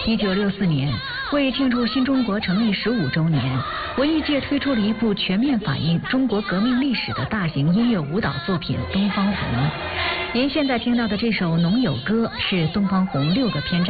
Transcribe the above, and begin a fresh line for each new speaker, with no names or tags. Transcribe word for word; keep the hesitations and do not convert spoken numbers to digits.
一九六四年，为庆祝新中国成立十五周年，文艺界推出了一部全面反映中国革命历史的大型音乐舞蹈作品《东方红》。您现在听到的这首《农友歌》是东方红六个篇章